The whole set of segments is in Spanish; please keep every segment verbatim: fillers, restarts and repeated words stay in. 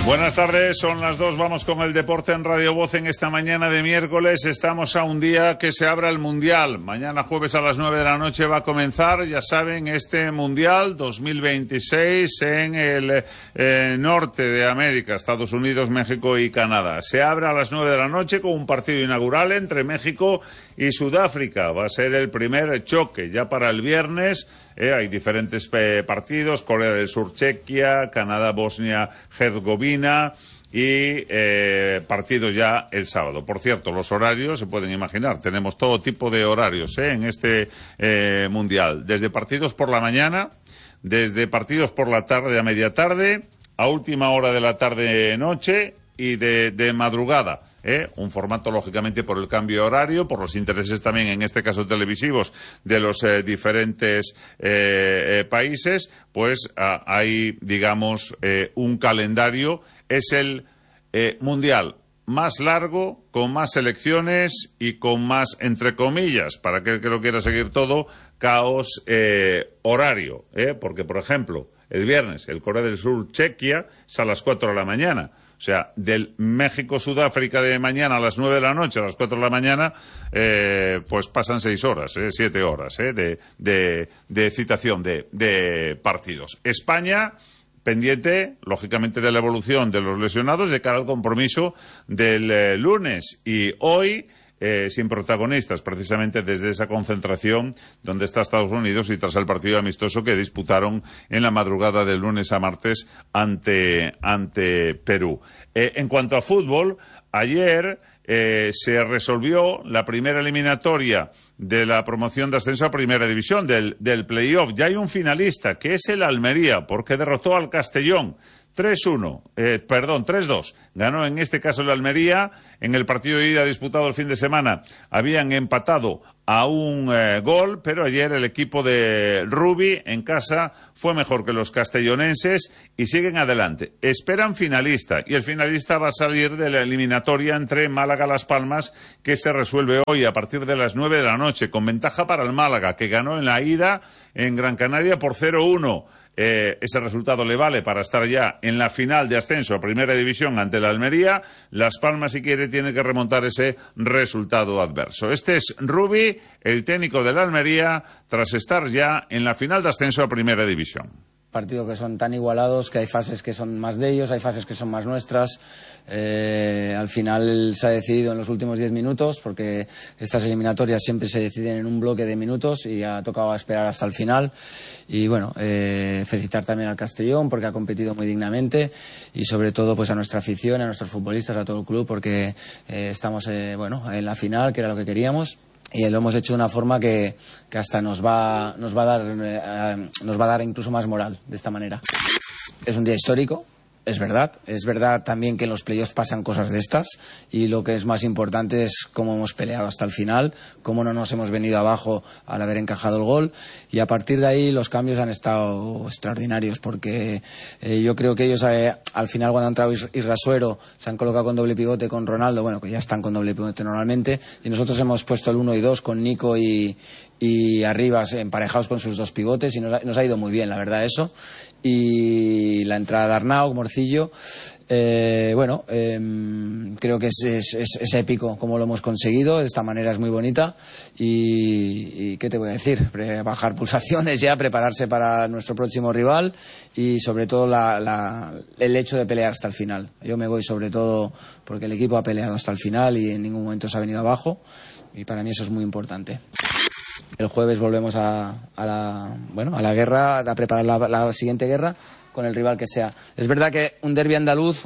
Buenas tardes, son las dos, vamos con el deporte en Radio Voz en esta mañana de miércoles. Estamos a un día que se abra el Mundial. Mañana jueves a las nueve de la noche va a comenzar, ya saben, este Mundial dos mil veintiséis en el eh, norte de América, Estados Unidos, México y Canadá. Se abre a las nueve de la noche con un partido inaugural entre México y Sudáfrica. Va a ser el primer choque ya para el viernes. Eh, hay diferentes eh, partidos, Corea del Sur, Chequia, Canadá, Bosnia, Herzegovina y eh, partidos ya el sábado. Por cierto, los horarios se pueden imaginar, tenemos todo tipo de horarios eh, en este eh, Mundial, desde partidos por la mañana, desde partidos por la tarde a media tarde, a última hora de la tarde-noche y de, de madrugada. ¿Eh? Un formato, lógicamente, por el cambio horario, por los intereses también, en este caso televisivos, de los eh, diferentes eh, eh, países, pues ah, hay, digamos, eh, un calendario. Es el eh, mundial más largo, con más selecciones y con más, entre comillas, para aquel que lo quiera seguir todo, caos eh, horario. ¿eh? Porque, por ejemplo, el viernes, el Corea del Sur, Chequia, es a las cuatro de la mañana. O sea, del México-Sudáfrica de mañana a las nueve de la noche, a las cuatro de la mañana, eh, pues pasan seis horas, eh, siete horas eh, de, de, de citación de, de partidos. España, pendiente, lógicamente, de la evolución de los lesionados de cara al compromiso del eh, lunes. Y hoy, Eh, sin protagonistas, precisamente desde esa concentración donde está Estados Unidos y tras el partido amistoso que disputaron en la madrugada del lunes a martes ante, ante Perú. Eh, en cuanto a fútbol, ayer eh, se resolvió la primera eliminatoria de la promoción de ascenso a Primera División, del, del play-off. Ya hay un finalista, que es el Almería, porque derrotó al Castellón tres uno, eh, perdón, tres dos. Ganó en este caso el Almería. En el partido de ida disputado el fin de semana habían empatado a un eh, gol, pero ayer el equipo de Rubi en casa fue mejor que los castellonenses y siguen adelante. Esperan finalista y el finalista va a salir de la eliminatoria entre Málaga-Las Palmas, que se resuelve hoy a partir de las nueve de la noche, con ventaja para el Málaga, que ganó en la ida en Gran Canaria por cero uno. Eh, ese resultado le vale para estar ya en la final de ascenso a Primera División ante la Almería. Las Palmas, si quiere, tiene que remontar ese resultado adverso. Este es Rubi, el técnico de la Almería, tras estar ya en la final de ascenso a Primera División. Partidos que son tan igualados, que hay fases que son más de ellos, hay fases que son más nuestras. Eh, al final se ha decidido en los últimos diez minutos, porque estas eliminatorias siempre se deciden en un bloque de minutos y ha tocado esperar hasta el final. Y bueno, eh, felicitar también al Castellón porque ha competido muy dignamente y sobre todo pues a nuestra afición, a nuestros futbolistas, a todo el club, porque eh, estamos eh, bueno en la final, que era lo que queríamos. Y lo hemos hecho de una forma que, que hasta nos va, nos va a dar, eh, nos va a dar incluso más moral de esta manera. Es un día histórico, es verdad. Es verdad también que en los playoffs pasan cosas de estas y lo que es más importante es cómo hemos peleado hasta el final, cómo no nos hemos venido abajo al haber encajado el gol, y a partir de ahí los cambios han estado extraordinarios, porque eh, yo creo que ellos eh, al final, cuando ha entrado Irrasuero, se han colocado con doble pivote con Ronaldo, bueno, que ya están con doble pivote normalmente, y nosotros hemos puesto el uno y dos con Nico y, y Arribas emparejados con sus dos pivotes, y nos ha, nos ha ido muy bien, la verdad, eso. Y la entrada de Arnau, Morcillo, eh, bueno, eh, creo que es, es, es, es épico como lo hemos conseguido. De esta manera es muy bonita y, y ¿qué te voy a decir? Bajar pulsaciones ya, prepararse para nuestro próximo rival y sobre todo la, la, el hecho de pelear hasta el final. Yo me voy sobre todo porque el equipo ha peleado hasta el final y en ningún momento se ha venido abajo, y para mí eso es muy importante. El jueves volvemos a, a la bueno a la guerra, a preparar la, la siguiente guerra con el rival que sea. Es verdad que un derbi andaluz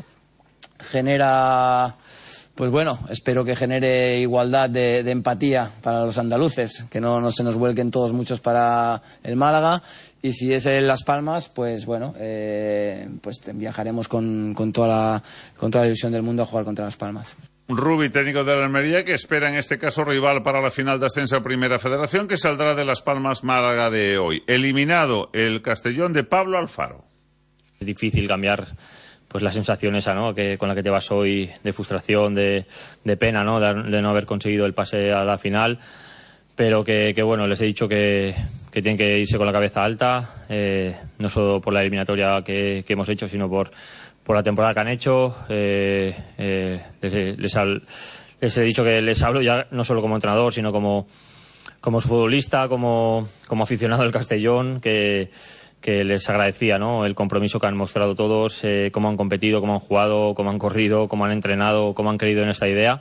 genera, pues bueno, espero que genere igualdad de, de empatía para los andaluces, que no, no se nos vuelquen todos muchos para el Málaga. Y si es en Las Palmas, pues bueno, eh, pues viajaremos con, con toda la con toda la ilusión del mundo a jugar contra Las Palmas. Rubi, técnico de la Almería, que espera en este caso rival para la final de ascenso a Primera Federación, que saldrá de Las Palmas Málaga de hoy. Eliminado el Castellón de Pablo Alfaro. Es difícil cambiar pues la sensación esa, ¿no?, que con la que te vas hoy, de frustración, de, de pena, ¿no?, de, de no haber conseguido el pase a la final, pero que, que bueno, les he dicho que, que tienen que irse con la cabeza alta, eh, no solo por la eliminatoria que, que hemos hecho, sino por, por la temporada que han hecho. Eh, eh, les, les, habl, les he dicho que les hablo ya no solo como entrenador, sino como, como futbolista, como, como aficionado del Castellón, que, que les agradecía, ¿no?, el compromiso que han mostrado todos, eh, cómo han competido, cómo han jugado, cómo han corrido, cómo han entrenado, cómo han creído en esta idea.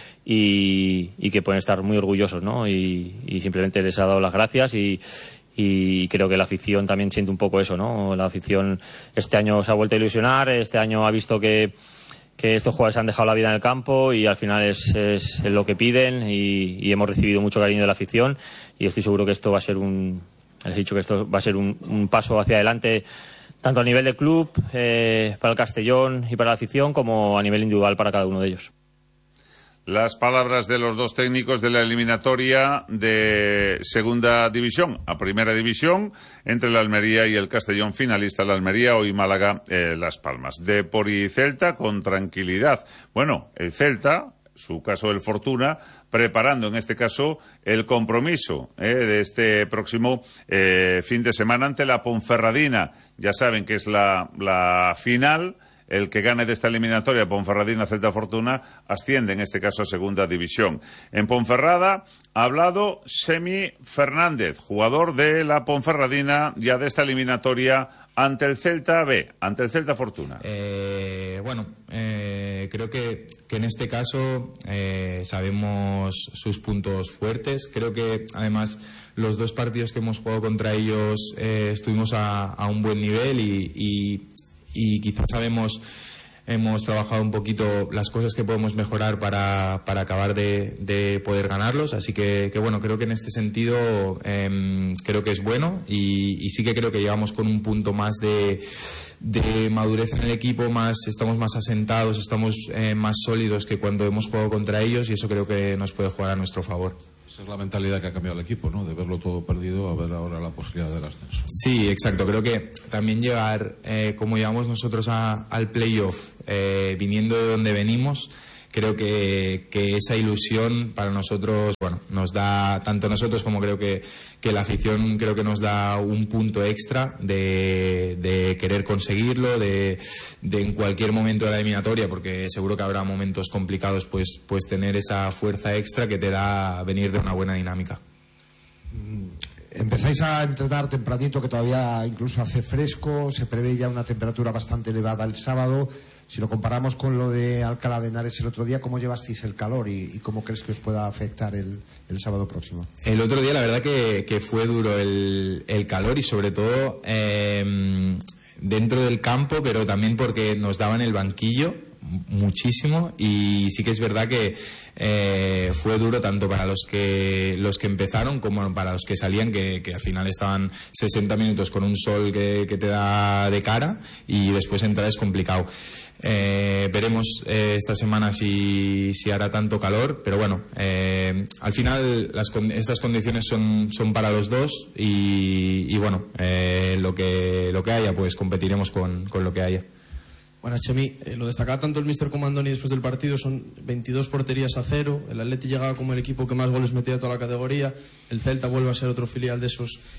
Y, y que pueden estar muy orgullosos, ¿no? Y, y simplemente les ha dado las gracias y, y creo que la afición también siente un poco eso, ¿no? La afición este año se ha vuelto a ilusionar, este año ha visto que, que estos jugadores han dejado la vida en el campo y al final es, es lo que piden y, y hemos recibido mucho cariño de la afición y estoy seguro que esto va a ser un, les he dicho que esto va a ser un, un paso hacia adelante tanto a nivel de club, eh, para el Castellón y para la afición, como a nivel individual para cada uno de ellos. Las palabras de los dos técnicos de la eliminatoria de segunda división a primera división entre la Almería y el Castellón, finalista la Almería, hoy Málaga, eh, Las Palmas. Depor y Celta con tranquilidad. Bueno, el Celta, su caso del Fortuna, preparando en este caso el compromiso eh, de este próximo eh, fin de semana ante la Ponferradina. Ya saben que es la, la final. El que gane de esta eliminatoria, Ponferradina, Celta, Fortuna, asciende en este caso a segunda división. En Ponferrada ha hablado Semi Fernández, jugador de la Ponferradina, ya de esta eliminatoria ante el Celta B, ante el Celta Fortuna. Eh, bueno, eh, creo que, que en este caso eh, sabemos sus puntos fuertes. Creo que además los dos partidos que hemos jugado contra ellos eh, estuvimos a, a un buen nivel y, y y quizás sabemos, hemos trabajado un poquito las cosas que podemos mejorar para, para acabar de, de poder ganarlos, así que, que bueno, creo que en este sentido eh, creo que es bueno y, y sí que creo que llegamos con un punto más de, de madurez en el equipo, más estamos más asentados, estamos eh, más sólidos que cuando hemos jugado contra ellos y eso creo que nos puede jugar a nuestro favor. Esa es la mentalidad que ha cambiado el equipo, ¿no? De verlo todo perdido a ver ahora la posibilidad del ascenso. Sí, exacto. Creo que también llegar, eh, como llegamos nosotros a, al playoff, eh, viniendo de donde venimos, creo que, que esa ilusión para nosotros, bueno, nos da, tanto nosotros como creo que, que la afición creo que nos da un punto extra de, de querer conseguirlo, de, de en cualquier momento de la eliminatoria, porque seguro que habrá momentos complicados, pues, pues tener esa fuerza extra que te da venir de una buena dinámica. Empezáis a entrenar tempranito, que todavía incluso hace fresco, se prevé ya una temperatura bastante elevada el sábado. Si lo comparamos con lo de Alcalá de Henares el otro día, ¿cómo llevasteis el calor y, y cómo crees que os pueda afectar el, el sábado próximo? El otro día la verdad que, que fue duro el, el calor y sobre todo eh, dentro del campo, pero también porque nos daban el banquillo muchísimo y sí que es verdad que eh, fue duro tanto para los que los que empezaron como para los que salían, que, que al final estaban sesenta minutos con un sol que, que te da de cara y después entrar es complicado. Eh, veremos eh, esta semana si, si hará tanto calor, pero bueno, eh, al final las, estas condiciones son, son para los dos y, y bueno, eh, lo que lo que haya, pues competiremos con, con lo que haya. Bueno, Chemi, eh, lo destacaba tanto el míster como Andoni después del partido, son veintidós porterías a cero, el Atleti llegaba como el equipo que más goles metía de toda la categoría, el Celta vuelve a ser otro filial de esos